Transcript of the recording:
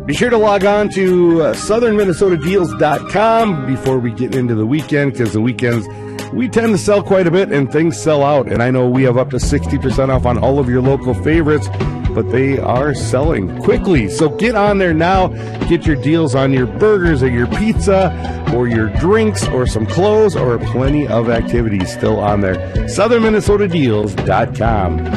Be sure to log on to southernminnesotadeals.com before we get into the weekend, because the weekends we tend to sell quite a bit and things sell out. And I know we have up to 60% off on all of your local favorites, but they are selling quickly. So get on there now. Get your deals on your burgers or your pizza or your drinks or some clothes or plenty of activities still on there. southernminnesotadeals.com.